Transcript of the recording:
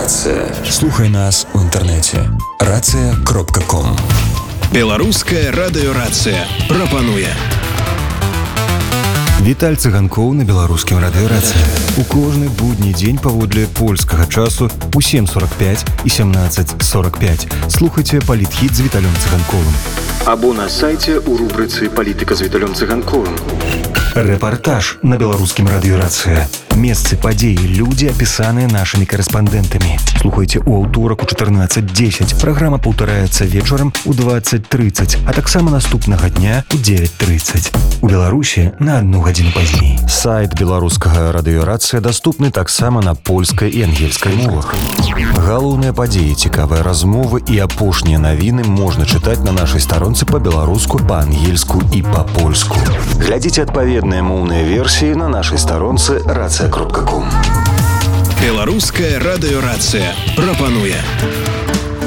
радыёрацыя. Слухай нас у інтэрнэце racja.com. Беларуская радыёрацыя прапануе. Віталь Цыганкоў на беларускім радыёрацыі. У кожны будні дзень паводле польскага часу у 7:45 і 17:45 слухайце палітхіт з Віталем Цыганковым. Або на сайце у рубрыцы «Палітыка з Віталем Цыганковым». Рэпартаж на беларускім радыёрацыі. Месцы падзеі, людзі, апісаныя нашымі корэспандэнтамі. Слухайце ў аўторак у 14:10. Праграма паўтараецца вечарам у 20:30, а таксама наступнага дня у 9:30. У Беларусі на 1 гадзіну пазней. Сайт беларускага радыёрацыя даступны таксама на польскай і ангельскай мовах. Галоўныя падзеі, цікавыя размовы і апошнія навіны можна чытаць на нашай старонцы па-беларуску, па-ангельску і па-польску. Глядзіце адпаведныя моўныя версіі на нашай старонцы racja.com. Беларуская радыёрацыя прапануе.